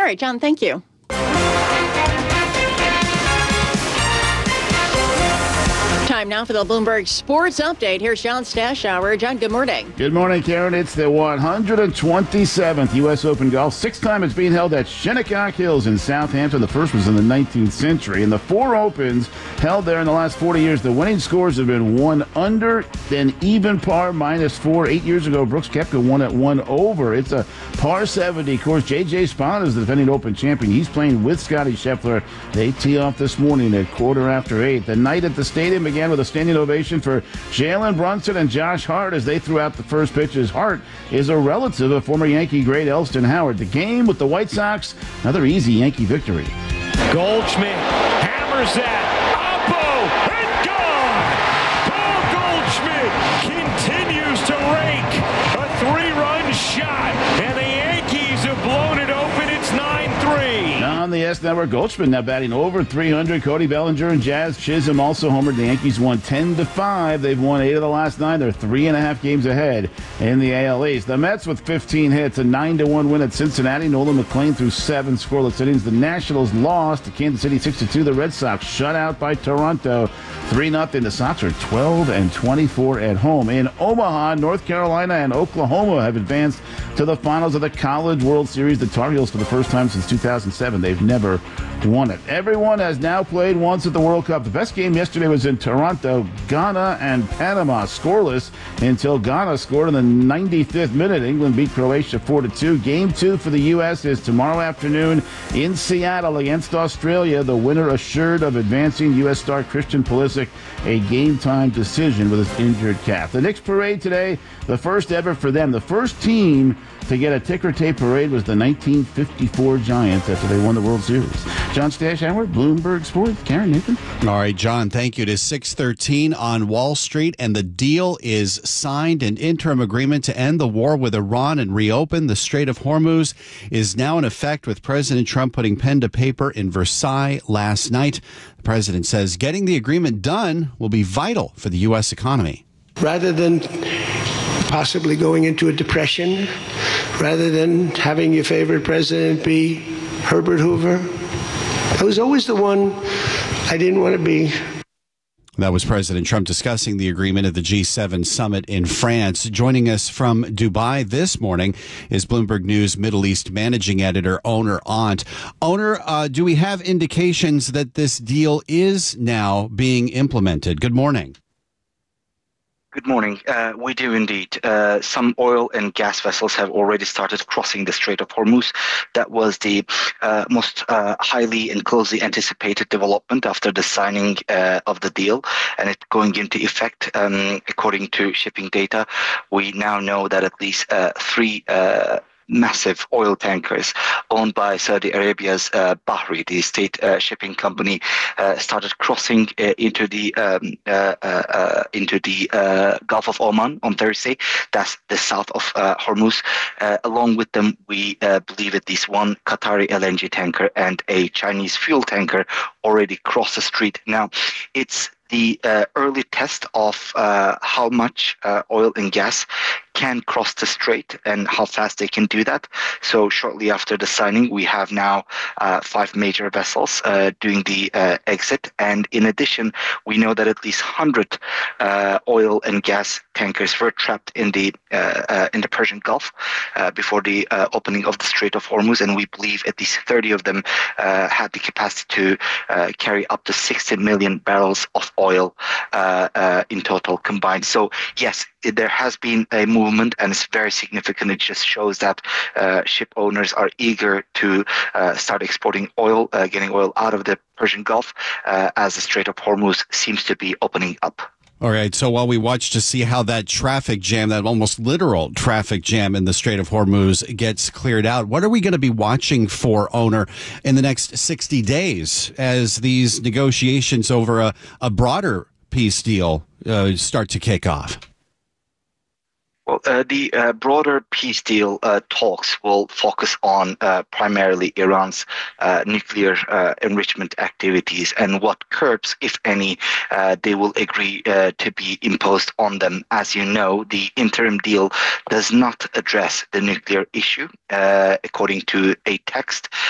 All right, John, thank you. Time now for the Bloomberg Sports Update. Here's John Stashower. John, good morning. Good morning, Karen. It's the 127th U.S. Open Golf. Sixth time it's being held at Shinnecock Hills in Southampton. The first was in the 19th century. And the 4 Opens held there in the last 40 years, the winning scores have been 1 under, then even par -4. 8 years ago, Brooks Koepka won at 1 over. It's a par 70 course. J.J. Spaun is the defending Open champion. He's playing with Scottie Scheffler. They tee off this morning at 8:15. The night at the stadium began with a standing ovation for Jalen Brunson and Josh Hart as they threw out the first pitches. Hart is a relative of former Yankee great Elston Howard. The game with the White Sox, another easy Yankee victory. Goldschmidt hammers that. Oppo and gone. Paul Goldschmidt continues to rake a 3-run shot, and the Yankees have blown it open. It's 9-3. On the S Network, Goldschmidt now batting over 300. Cody Bellinger and Jazz Chisholm also homered. The Yankees won 10-5. They've won 8 of the last 9. They're 3.5 games ahead in the AL East. The Mets with 15 hits, a 9-1 win at Cincinnati. Nolan McLean threw 7 scoreless innings. The Nationals lost to Kansas City 6-2. The Red Sox shut out by Toronto 3-0. The Sox are 12-24 at home. In Omaha, North Carolina and Oklahoma have advanced to the finals of the College World Series. The Tar Heels for the first time since 2007. They've never won it. Everyone has now played once at the World Cup. The best game yesterday was in Toronto. Ghana and Panama scoreless until Ghana scored in the 95th minute. England beat Croatia 4-2. Game 2 for the U.S. is tomorrow afternoon in Seattle against Australia. The winner assured of advancing. U.S. star Christian Pulisic a game-time decision with his injured calf. The Knicks parade today, the first ever for them. The first team to get a ticker tape parade was the 1954 Giants after they won the World Series. John Stashower, Bloomberg Sports. Karen, Nathan. All right, John, thank you. It is 6:13 on Wall Street, and the deal is signed. An interim agreement to end the war with Iran and reopen the Strait of Hormuz is now in effect, with President Trump putting pen to paper in Versailles last night. The president says getting the agreement done will be vital for the U.S. economy. Rather than possibly going into a depression, rather than having your favorite president be Herbert Hoover, I was always the one I didn't want to be. That was President Trump discussing the agreement at the G7 summit in France. Joining us from Dubai this morning is Bloomberg News Middle East managing editor Oner Ont. Oner, do we have indications that this deal is now being implemented? Good morning. Good morning. We do indeed. Some oil and gas vessels have already started crossing the Strait of Hormuz. That was the most highly and closely anticipated development after the signing of the deal and it going into effect. According to shipping data, we now know that at least 3 massive oil tankers owned by Saudi Arabia's Bahri, the state shipping company, started crossing into the Gulf of Oman on Thursday. That's the south of Hormuz. Along with them, we believe at least 1 Qatari LNG tanker and a Chinese fuel tanker already crossed the strait. Now, it's the early test of how much oil and gas can cross the strait and how fast they can do that. So shortly after the signing, we have now 5 major vessels doing the exit. And in addition, we know that at least 100 oil and gas tankers were trapped in the Persian Gulf before the opening of the Strait of Hormuz. And we believe at least 30 of them had the capacity to carry up to 60 million barrels of oil in total combined. So yes, there has been a movement, and it's very significant. It just shows that ship owners are eager to start exporting oil, getting oil out of the Persian Gulf, as the Strait of Hormuz seems to be opening up. All right, so while we watch to see how that traffic jam, that almost literal traffic jam in the Strait of Hormuz gets cleared out, what are we going to be watching for, Oner, in the next 60 days as these negotiations over a broader peace deal start to kick off? Well, the broader peace deal talks will focus on primarily Iran's nuclear enrichment activities and what curbs, if any, they will agree to be imposed on them. As you know, the interim deal does not address the nuclear issue, according to a text